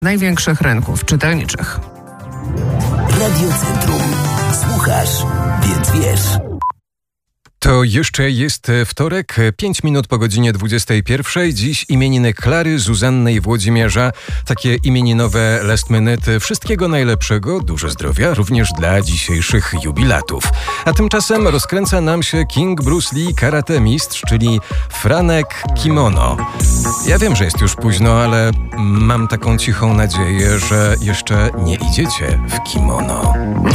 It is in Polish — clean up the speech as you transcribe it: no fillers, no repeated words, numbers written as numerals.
największych rynków czytelniczych. Radio Centrum. Słuchasz, więc wiesz. To jeszcze jest wtorek, 5 minut po godzinie 21. Dziś imieniny Klary, Zuzanny i Włodzimierza. Takie imieninowe last minute. Wszystkiego najlepszego, dużo zdrowia, również dla dzisiejszych jubilatów. A tymczasem rozkręca nam się King Bruce Lee karate mistrz, czyli Franek Kimono. Ja wiem, że jest już późno, ale mam taką cichą nadzieję, że jeszcze nie idziecie w kimono.